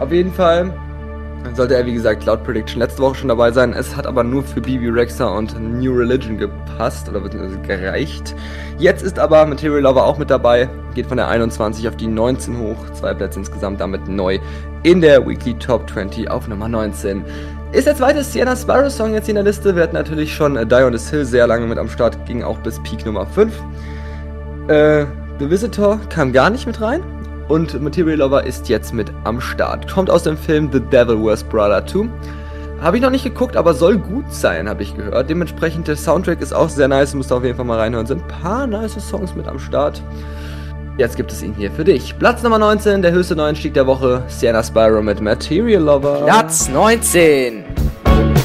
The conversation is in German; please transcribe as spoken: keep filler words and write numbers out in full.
Auf jeden Fall sollte er, wie gesagt, laut Prediction letzte Woche schon dabei sein. Es hat aber nur für B B Rexha und New Religion gepasst oder beziehungsweise gereicht. Jetzt ist aber Material Lover auch mit dabei. Geht von der einundzwanzig auf die neunzehn hoch. Zwei Plätze insgesamt damit neu in der Weekly Top zwanzig auf Nummer neunzehn. Ist der zweite Sienna Sparrow Song jetzt hier in der Liste. Wir hatten natürlich schon Die on this Hill sehr lange mit am Start. Ging auch bis Peak Nummer fünf. Äh, The Visitor kam gar nicht mit rein. Und Material Lover ist jetzt mit am Start. Kommt aus dem Film The Devil Wears Prada zwei. Habe ich noch nicht geguckt, aber soll gut sein, habe ich gehört. Dementsprechend der Soundtrack ist auch sehr nice. Musst du auf jeden Fall mal reinhören. Sind ein paar nice Songs mit am Start. Jetzt gibt es ihn hier für dich. Platz Nummer neunzehn, der höchste Neuanstieg der Woche. Sienna Sparrow mit Material Lover. Platz neunzehn.